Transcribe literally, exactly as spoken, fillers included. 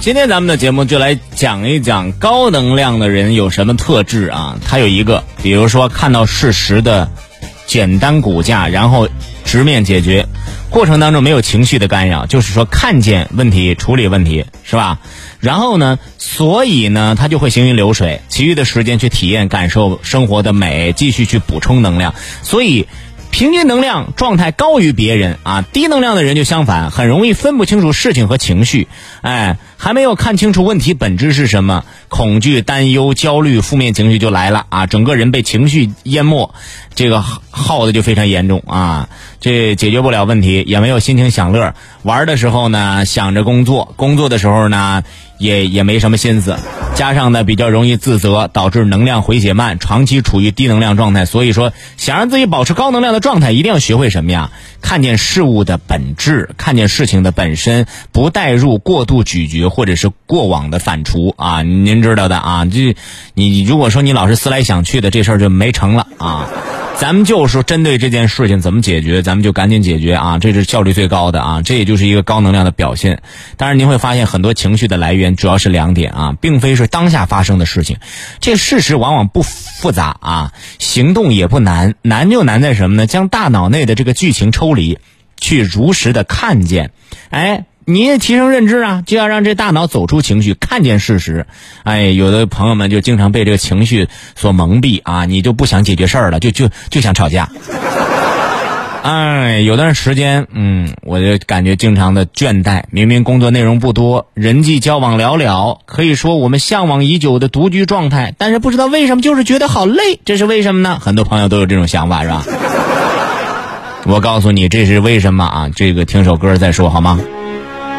今天咱们的节目就来讲一讲高能量的人有什么特质啊？他有一个，比如说看到事实的简单骨架，然后直面解决，过程当中没有情绪的干扰，就是说看见问题处理问题，是吧？然后呢，所以呢他就会行云流水，其余的时间去体验感受生活的美，继续去补充能量。所以平均能量状态高于别人啊，低能量的人就相反，很容易分不清楚事情和情绪，哎，还没有看清楚问题本质是什么，恐惧、担忧、焦虑、负面情绪就来了啊，整个人被情绪淹没，这个耗的就非常严重啊，这解决不了问题，也没有心情享乐，玩的时候呢想着工作，工作的时候呢也也没什么心思，加上呢比较容易自责，导致能量回血慢，长期处于低能量状态。所以说想让自己保持高能量的状态，一定要学会什么呀？看见事物的本质，看见事情的本身，不带入过度咀嚼或者是过往的反刍啊，您知道的啊，这你如果说你老是思来想去的，这事儿就没成了啊。咱们就说针对这件事情怎么解决，咱们就赶紧解决啊，这是效率最高的啊，这也就是一个高能量的表现。当然您会发现很多情绪的来源主要是两点啊，并非是当下发生的事情，这事实往往不复杂啊，行动也不难，难就难在什么呢？将大脑内的这个剧情抽离，去如实的看见，哎，你也提升认知啊，就要让这大脑走出情绪，看见事实。哎，有的朋友们就经常被这个情绪所蒙蔽啊，你就不想解决事儿了，就就就想吵架。哎，有段时间，嗯，我就感觉经常的倦怠，明明工作内容不多，人际交往寥寥，可以说我们向往已久的独居状态，但是不知道为什么就是觉得好累，这是为什么呢？很多朋友都有这种想法，是吧？我告诉你这是为什么啊，这个听首歌再说好吗？